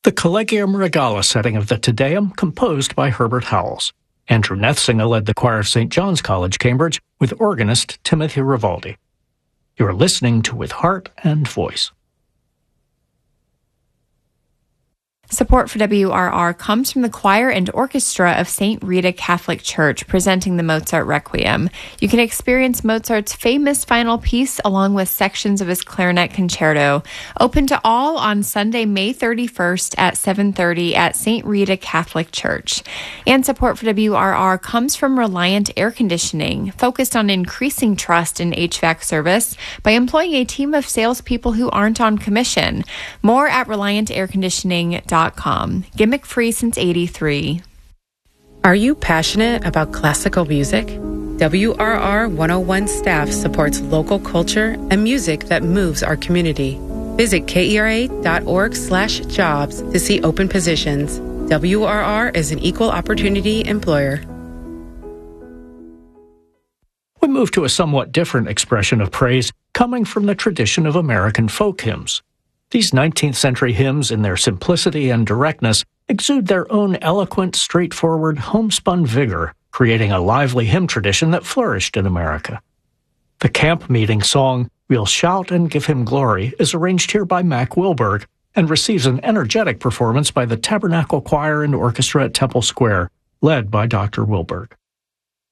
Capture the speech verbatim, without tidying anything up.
The Collegium Regala setting of the Te Deum, composed by Herbert Howells. Andrew Nethsinger led the choir of Saint John's College, Cambridge, with organist Timothy Rivaldi. You're listening to With Heart and Voice. Support for W R R comes from the choir and orchestra of Saint Rita Catholic Church, presenting the Mozart Requiem. You can experience Mozart's famous final piece along with sections of his clarinet concerto. Open to all on Sunday, May thirty-first at seven thirty at Saint Rita Catholic Church. And support for W R R comes from Reliant Air Conditioning, focused on increasing trust in H V A C service by employing a team of salespeople who aren't on commission. More at reliant air conditioning dot com. Gimmick free since eighty-three. Are you passionate about classical music? W R R one oh one staff supports local culture and music that moves our community. Visit kera.org slash jobs to see open positions. W R R is an equal opportunity employer. We move to a somewhat different expression of praise coming from the tradition of American folk hymns. These nineteenth century hymns, in their simplicity and directness, exude their own eloquent, straightforward, homespun vigor, creating a lively hymn tradition that flourished in America. The camp meeting song, We'll Shout and Give Him Glory, is arranged here by Mac Wilberg and receives an energetic performance by the Tabernacle Choir and Orchestra at Temple Square, led by Doctor Wilberg.